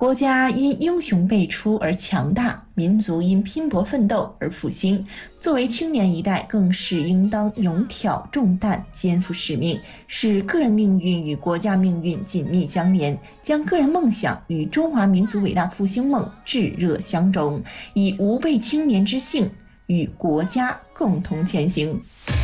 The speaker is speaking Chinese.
国家因英雄辈出而强大，民族因拼搏奋斗而复兴。作为青年一代，更是应当勇挑重担，肩负使命，使个人命运与国家命运紧密相连，将个人梦想与中华民族伟大复兴梦炙热相融，以吾辈青年之幸与国家共同前行。